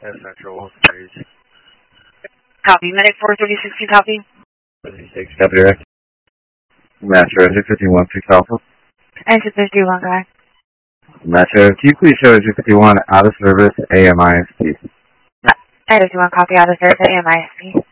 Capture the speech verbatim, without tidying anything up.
That's Central, please. Copy. Medic four thirty sixty, copy. thirty-six, copy direct. Master exit fifty-one, six Alpha. Exit fifty-one, guy. Master, can you please show exit fifty-one out of service A M I S P? Exit fifty-one, copy out of service A M I S P.